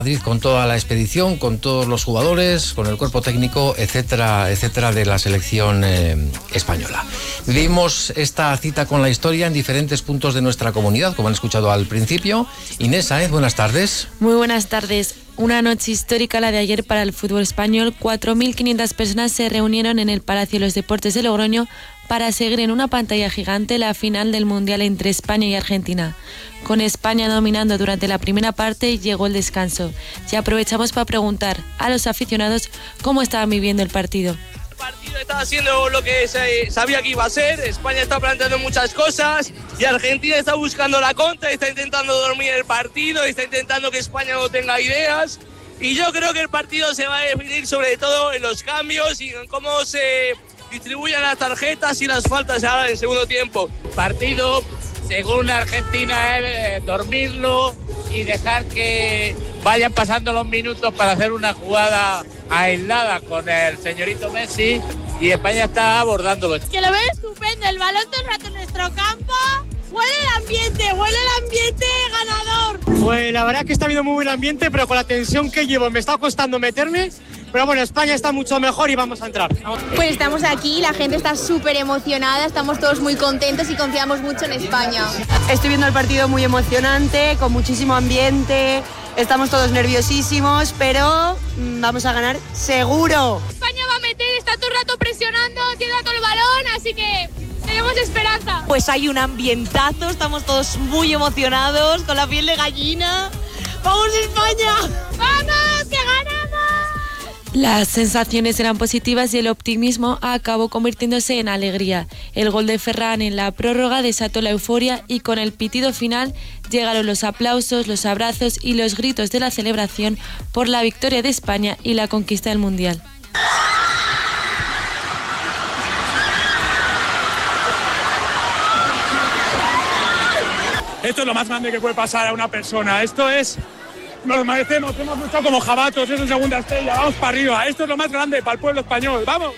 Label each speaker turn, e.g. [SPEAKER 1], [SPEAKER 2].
[SPEAKER 1] Madrid con toda la expedición, con todos los jugadores, con el cuerpo técnico, etcétera, etcétera, de la selección española. Vivimos esta cita con la historia en diferentes puntos de nuestra comunidad, como han escuchado al principio. Inés Sáez, buenas tardes.
[SPEAKER 2] Muy buenas tardes. Una noche histórica la de ayer para el fútbol español. 4.500 personas se reunieron en el Palacio de los Deportes de Logroño para seguir en una pantalla gigante la final del Mundial entre España y Argentina. Con España dominando durante la primera parte, llegó el descanso. Y aprovechamos para preguntar a los aficionados cómo estaban viviendo el partido.
[SPEAKER 3] El partido está haciendo lo que sabía que iba a ser. España está planteando muchas cosas y Argentina está buscando la contra, está intentando dormir el partido, está intentando que España no tenga ideas. Y yo creo que el partido se va a definir sobre todo en los cambios y en cómo se distribuyen las tarjetas y las faltas ahora en el segundo tiempo.
[SPEAKER 4] Partido, según Argentina, es dormirlo y dejar que vayan pasando los minutos para hacer una jugada aislada con el señorito Messi, y España está abordándolo.
[SPEAKER 5] Que lo veo estupendo, el balón todo el rato en nuestro campo. Huele el ambiente ganador.
[SPEAKER 6] Pues la verdad que está habiendo muy buen ambiente, pero con la tensión que llevo me está costando meterme. Pero bueno, España está mucho mejor y vamos a entrar.
[SPEAKER 7] Pues estamos aquí, la gente está súper emocionada, estamos todos muy contentos y confiamos mucho en España.
[SPEAKER 8] Estoy viendo el partido muy emocionante, con muchísimo ambiente, estamos todos nerviosísimos, pero vamos a ganar seguro.
[SPEAKER 5] España va a meter, está todo el rato presionando, tiene todo el balón, así que tenemos esperanza.
[SPEAKER 8] Pues hay un ambientazo, estamos todos muy emocionados, con la piel de gallina. ¡Vamos España!
[SPEAKER 5] ¡Vamos, que ganamos!
[SPEAKER 2] Las sensaciones eran positivas y el optimismo acabó convirtiéndose en alegría. El gol de Ferran en la prórroga desató la euforia y con el pitido final llegaron los aplausos, los abrazos y los gritos de la celebración por la victoria de España y la conquista del Mundial.
[SPEAKER 9] Esto es lo más grande que puede pasar a una persona. Esto es... Nos lo merecemos, hemos luchado como jabatos, es en segunda estrella, vamos para arriba. Esto es lo más grande para el pueblo español, ¡vamos!